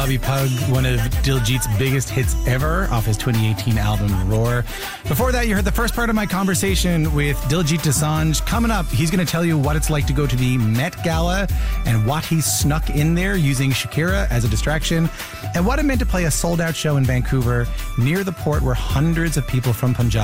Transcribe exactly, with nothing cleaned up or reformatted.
Bobby Pug, one of Diljit's biggest hits ever off his twenty eighteen album Roar. Before that, you heard the first part of my conversation with Diljit Dosanjh. Coming up, he's going to tell you what it's like to go to the Met Gala and what he snuck in there using Shakira as a distraction, and what it meant to play a sold-out show in Vancouver near the port where hundreds of people from Punjab